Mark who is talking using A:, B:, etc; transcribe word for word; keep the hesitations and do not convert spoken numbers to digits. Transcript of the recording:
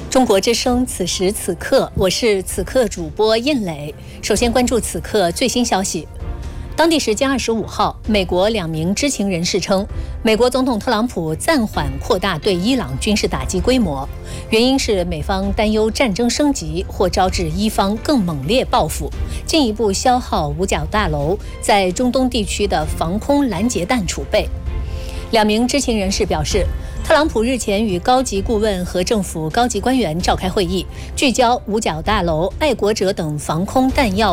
A: 中国之声，此时此刻，我是此刻主播印磊。首先关注此刻最新消息。当地时间二十五号，美国两名知情人士称，美国总统特朗普暂缓扩大对伊朗军事打击规模，原因是美方担忧战争升级或招致伊方更猛烈报复，进一步消耗五角大楼在中东地区的防空拦截弹储备。两名知情人士表示，特朗普日前与高级顾问和政府高级官员召开会议，聚焦五角大楼、爱国者等防空弹药